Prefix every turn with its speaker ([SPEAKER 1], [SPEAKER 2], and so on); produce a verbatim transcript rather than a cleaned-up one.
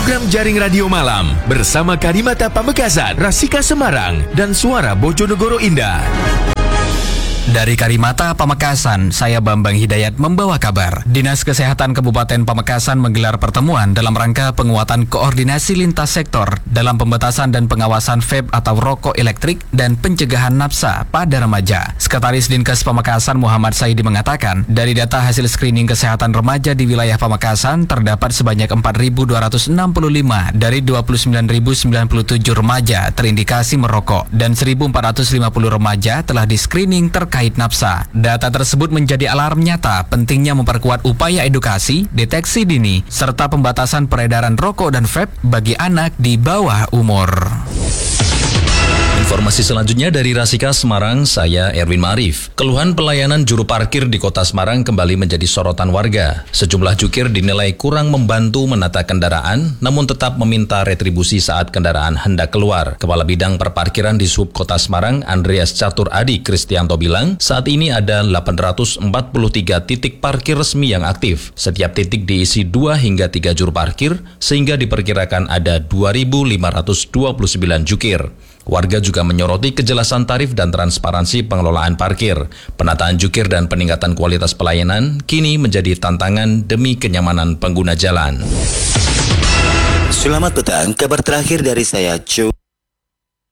[SPEAKER 1] Program Jaring Radio Malam bersama Karimata Pamekasan, Rasika Semarang, dan Suara Bojonegoro Indah.
[SPEAKER 2] Dari Karimata Pamekasan, saya Bambang Hidayat membawa kabar. Dinas Kesehatan Kabupaten Pamekasan menggelar pertemuan dalam rangka penguatan koordinasi lintas sektor dalam pembatasan dan pengawasan vape atau rokok elektrik dan pencegahan nafsa pada remaja. Sekretaris Dinkes Pamekasan Muhammad Saidi mengatakan, dari data hasil screening kesehatan remaja di wilayah Pamekasan terdapat sebanyak empat ribu dua ratus enam puluh lima dari dua puluh sembilan ribu sembilan puluh tujuh remaja terindikasi merokok dan seribu empat ratus lima puluh remaja telah di screening terkait nafsa. Data tersebut menjadi alarm nyata pentingnya memperkuat upaya edukasi, deteksi dini, serta pembatasan peredaran rokok dan vape bagi anak di bawah umur.
[SPEAKER 3] Informasi selanjutnya dari Rasika Semarang, saya Erwin Ma'arif. Keluhan pelayanan juru parkir di Kota Semarang kembali menjadi sorotan warga. Sejumlah jukir dinilai kurang membantu menata kendaraan, namun tetap meminta retribusi saat kendaraan hendak keluar. Kepala Bidang Perparkiran di Sub Kota Semarang, Andreas Catur Adi Kristianto bilang, saat ini ada delapan ratus empat puluh tiga titik parkir resmi yang aktif. Setiap titik diisi dua hingga tiga juru parkir, sehingga diperkirakan ada dua ribu lima ratus dua puluh sembilan jukir. Warga juga menyoroti kejelasan tarif dan transparansi pengelolaan parkir. Penataan jukir dan peningkatan kualitas pelayanan kini menjadi tantangan demi kenyamanan pengguna jalan.
[SPEAKER 4] Selamat petang, kabar terakhir dari saya, Joe.